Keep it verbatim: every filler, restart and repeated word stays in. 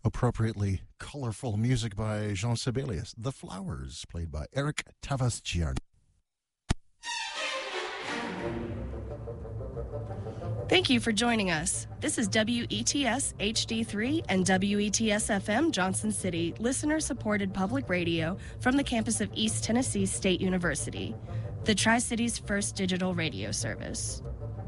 Appropriately colorful music by Jean Sibelius. The Flowers, played by Eric Tavascian. Thank you for joining us. This is W E T S H D three and W E T S F M Johnson City, listener-supported public radio from the campus of East Tennessee State University, the Tri-Cities' first digital radio service.